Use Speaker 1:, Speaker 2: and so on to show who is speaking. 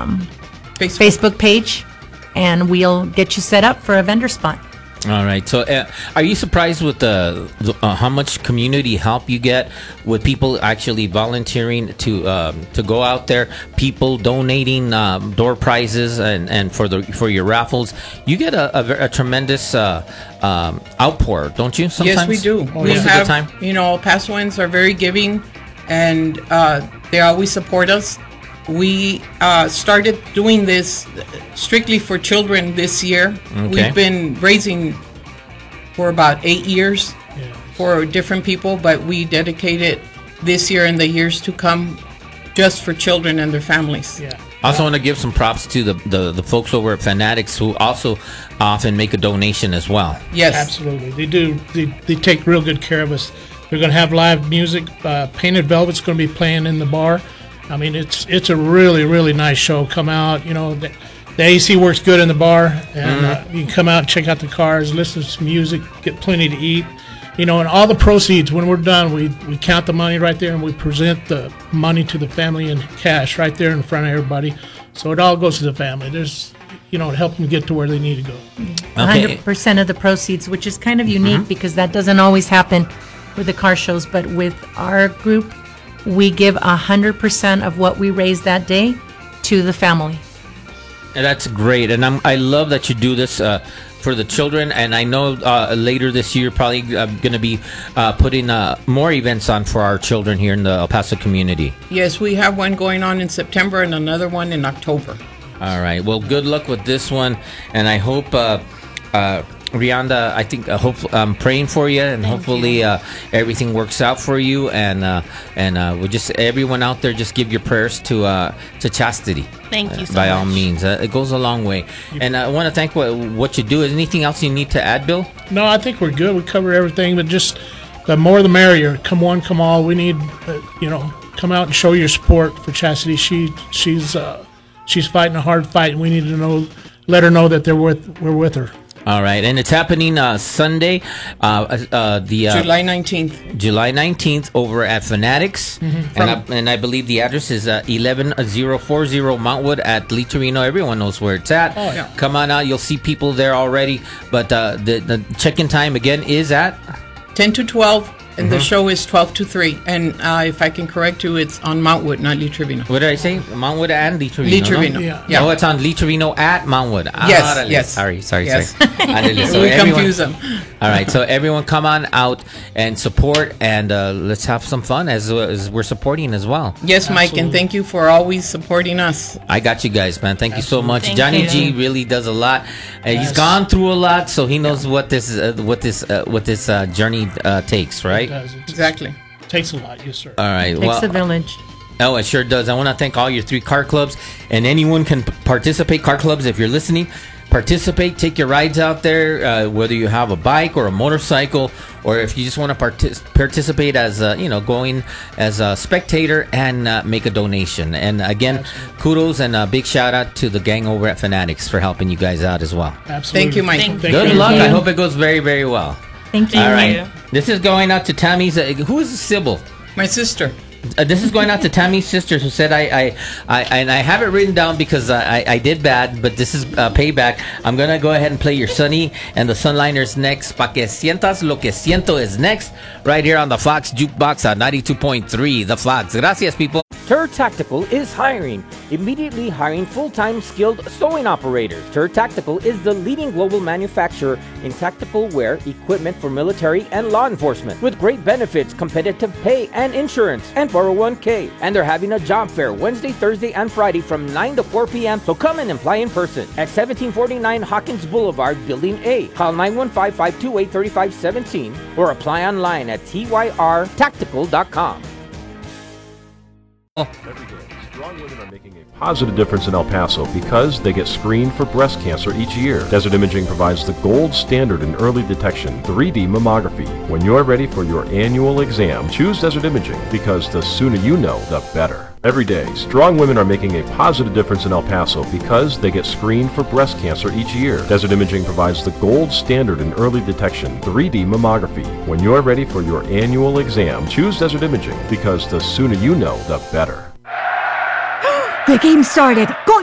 Speaker 1: Facebook page, and we'll get you set up for a vendor spot.
Speaker 2: All right. So, are you surprised with how much community help you get with people actually volunteering to go out there? People donating door prizes and for your raffles. You get a tremendous outpour, don't you? Sometimes?
Speaker 3: Yes, we do.
Speaker 2: We have, the time?
Speaker 3: Pasoans are very giving, and they always support us. We started doing this strictly for children this year. Okay. We've been raising for about 8 years for different people, but we dedicate it this year and the years to come just for children and their families.
Speaker 2: Yeah. I also want to give some props to the folks over at Fanatics who also often make a donation as well.
Speaker 3: Yes.
Speaker 4: Absolutely. They do. They take real good care of us. They're going to have live music. Painted Velvet's going to be playing in the bar. I mean, it's a really, really nice show. Come out, the AC works good in the bar, and you can come out and check out the cars, listen to some music, get plenty to eat. And all the proceeds, when we're done, we count the money right there, and we present the money to the family in cash right there in front of everybody. So it all goes to the family. There's, to help them get to where they need to go.
Speaker 1: Okay. 100% of the proceeds, which is kind of unique because that doesn't always happen with the car shows, but with our group, we give 100% of what we raise that day to the family.
Speaker 2: And that's great, and I love that you do this for the children. And I know later this year, probably going to be putting more events on for our children here in the El Paso community.
Speaker 3: Yes, we have one going on in September and another one in October.
Speaker 2: All right. Well, good luck with this one, and I hope. Rianda, I think I'm praying for you, and hopefully everything works out for you. And we just everyone out there, just give your prayers to Chastity.
Speaker 5: Thank you so
Speaker 2: by
Speaker 5: much.
Speaker 2: all means. It goes a long way. And I want to thank what you do. Is anything else you need to add, Bill?
Speaker 4: No, I think we're good. We cover everything, but just the more the merrier. Come one, come all. We need, come out and show your support for Chastity. She's fighting a hard fight, and we need to let her know that we're with her.
Speaker 2: All right, and it's happening Sunday,
Speaker 3: July 19th.
Speaker 2: July 19th over at Fanatics, and I believe the address is 11040 Mountwood at Lee Torino. Everyone knows where it's at.
Speaker 3: Oh, yeah.
Speaker 2: Come on out, you'll see people there already. But the check-in time again is at
Speaker 3: 10 to 12. And the show is 12 to 3. And if I can correct you, it's on Mountwood, not Lee Trevino.
Speaker 2: What did I say? Mountwood and Lee Trevino.
Speaker 3: Lee Trevino.
Speaker 2: No?
Speaker 3: Yeah.
Speaker 2: Oh, it's on Lee Trevino at Mountwood.
Speaker 3: Yes.
Speaker 2: Sorry.
Speaker 3: Yes.
Speaker 2: So
Speaker 3: we confuse them.
Speaker 2: All right. So everyone come on out and support, and let's have some fun as we're supporting as well.
Speaker 3: Yes, Mike, Absolutely. And thank you for always supporting us.
Speaker 2: I got you guys, man. Thank you so much.
Speaker 5: Thank
Speaker 2: Johnny
Speaker 5: you.
Speaker 2: G really does a lot. He's gone through a lot, so he knows what this journey takes, right?
Speaker 4: It does.
Speaker 3: Exactly.
Speaker 4: It takes a lot, yes, sir.
Speaker 2: All right.
Speaker 1: Takes a village.
Speaker 2: Oh, it sure does. I want to thank all your 3 car clubs, and anyone can participate. Car clubs, if you're listening, participate. Take your rides out there, whether you have a bike or a motorcycle, or if you just want to participate as going as a spectator and make a donation. And again,
Speaker 4: Absolutely.
Speaker 2: Kudos and a big shout out to the gang over at Fanatics for helping you guys out as well.
Speaker 4: Absolutely.
Speaker 3: Thank you, Mike.
Speaker 5: Thank
Speaker 2: Good luck. I hope it goes very, very well.
Speaker 1: Thank you.
Speaker 2: All right. This is going out to Tammy's. Who is Sybil?
Speaker 3: My sister.
Speaker 2: This is going out to Tammy's sister, who said I have it written down because I did bad, but this is payback. I'm gonna go ahead and play your Sunny and the Sunliners next. Pa que sientas lo que siento is next, right here on the Fox Jukebox at 92.3. The Fox. Gracias, people.
Speaker 6: Tur Tactical is hiring. Immediately hiring full-time skilled sewing operators. Tur Tactical is the leading global manufacturer in tactical wear equipment for military and law enforcement, with great benefits, competitive pay and insurance, and 401k. And they're having a job fair Wednesday, Thursday, and Friday from 9 to 4 p.m. So come and apply in person at 1749 Hawkins Boulevard, Building A. Call 915-528-3517 or apply online at tyrtactical.com.
Speaker 7: Every day, strong women are making a positive difference in El Paso because they get screened for breast cancer each year. Desert Imaging provides the gold standard in early detection, 3D mammography. When you're ready for your annual exam, choose Desert Imaging because the sooner you know, the better. Every day, strong women are making a positive difference in El Paso because they get screened for breast cancer each year. Desert Imaging provides the gold standard in early detection, 3D mammography. When you're ready for your annual exam, choose Desert Imaging because the sooner you know, the better.
Speaker 8: The game started. Go